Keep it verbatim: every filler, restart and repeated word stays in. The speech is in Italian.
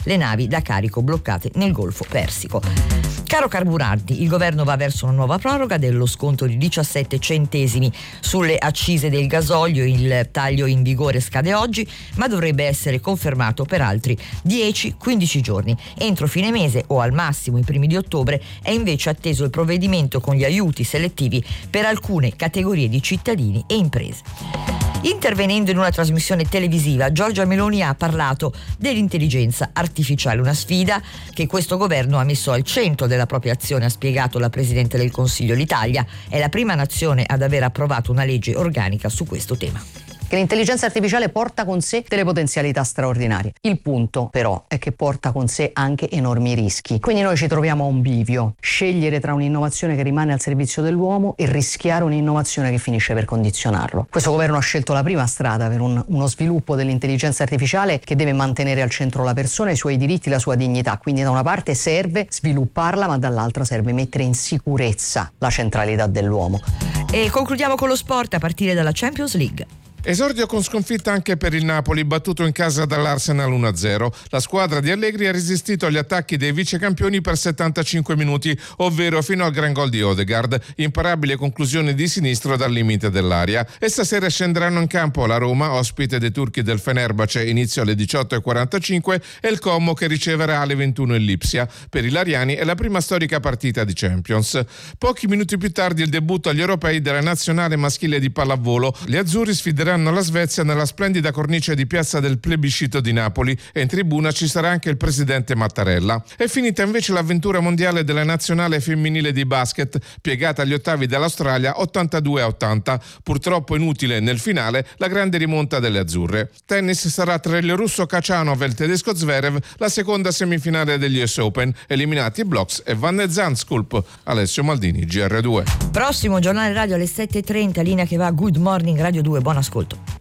le navi da carico bloccate nel Golfo Persico. Caro carburanti, il governo va verso una nuova proroga dello sconto di diciassette centesimi sulle accise del gasolio. Il taglio in vigore scade oggi, ma dovrebbe essere confermato per altri dieci quindici giorni. Entro fine mese o al massimo i primi di ottobre è invece atteso il provvedimento con gli aiuti selettivi per alcune categorie di cittadini e imprese. Intervenendo in una trasmissione televisiva, Giorgia Meloni ha parlato dell'intelligenza artificiale, una sfida che questo governo ha messo al centro della propria azione. Ha spiegato la Presidente del Consiglio: l'Italia è la prima nazione ad aver approvato una legge organica su questo tema. Che l'intelligenza artificiale porta con sé delle potenzialità straordinarie. Il punto però è che porta con sé anche enormi rischi. Quindi noi ci troviamo a un bivio: scegliere tra un'innovazione che rimane al servizio dell'uomo e rischiare un'innovazione che finisce per condizionarlo. Questo governo ha scelto la prima strada per un, uno sviluppo dell'intelligenza artificiale che deve mantenere al centro la persona, i suoi diritti, la sua dignità. Quindi da una parte serve svilupparla, ma dall'altra serve mettere in sicurezza la centralità dell'uomo. E concludiamo con lo sport a partire dalla Champions League. Esordio con sconfitta anche per il Napoli, battuto in casa dall'Arsenal uno a zero. La squadra di Allegri ha resistito agli attacchi dei vicecampioni per settantacinque minuti, ovvero fino al gran gol di Odegaard, imparabile conclusione di sinistro dal limite dell'area. E stasera scenderanno in campo la Roma, ospite dei turchi del Fenerbahce, inizio alle diciotto e quarantacinque, e il Como che riceverà alle ventuno il Lipsia. Per i lariani è la prima storica partita di Champions. Pochi minuti più tardi il debutto agli europei della nazionale maschile di pallavolo. Gli azzurri sfideranno la Svezia nella splendida cornice di piazza del Plebiscito di Napoli, e in tribuna ci sarà anche il presidente Mattarella. È finita invece l'avventura mondiale della nazionale femminile di basket, piegata agli ottavi dall'Australia ottantadue a ottanta. Purtroppo inutile nel finale la grande rimonta delle azzurre. Tennis sarà tra il russo Khachanov e il tedesco Zverev la seconda semifinale degli U S Open, eliminati Blocks e Van de Zandschulp. Alessio Maldini, G R due. Prossimo giornale radio alle sette e trenta, linea che va Good Morning Radio due. Buon ascolto.